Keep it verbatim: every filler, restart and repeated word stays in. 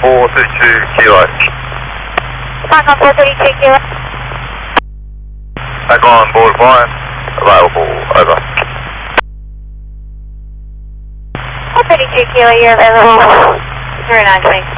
four thirty-two kilo. Falcon four thirty-two kilo. Back on board flying. Available. Over. four thirty-two kilo, you're available. zero nine twenty-six.